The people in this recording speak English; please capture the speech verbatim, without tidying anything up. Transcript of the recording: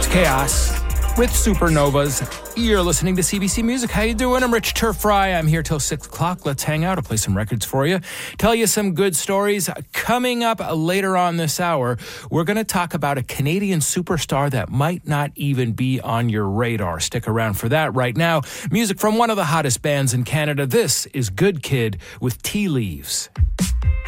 Chaos with Supernovas. You're listening to C B C Music. How you doing? I'm Rich Turf Fry. I'm here till six o'clock. Let's hang out. I'll play some records for you. Tell you some good stories. Coming up later on this hour, we're going to talk about a Canadian superstar that might not even be on your radar. Stick around for that. Right now, music from one of the hottest bands in Canada. This is Good Kid with Tea Leaves.